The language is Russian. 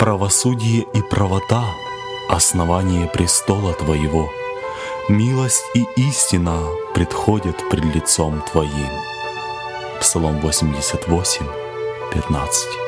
Правосудие и правота — основание престола Твоего. Милость и истина предходят пред лицом Твоим. Псалом 88, 15.